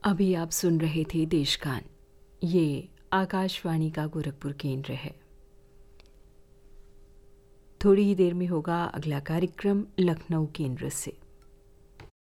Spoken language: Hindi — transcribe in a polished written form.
अभी आप सुन रहे थे देशगान। ये आकाशवाणी का गोरखपुर केंद्र है। थोड़ी ही देर में होगा अगला कार्यक्रम लखनऊ केंद्र से।